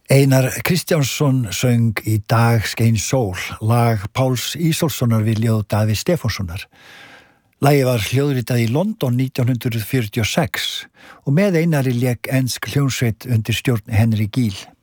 Einar Kristjánsson söng Í dag skein sól, lag Páls Ísólfssonar við ljóð Davíðs Stefánssonar. Lagið var hljóðritað í London 1946 og með Einari lék ensk hljómsveit undir stjórn Henry Gill.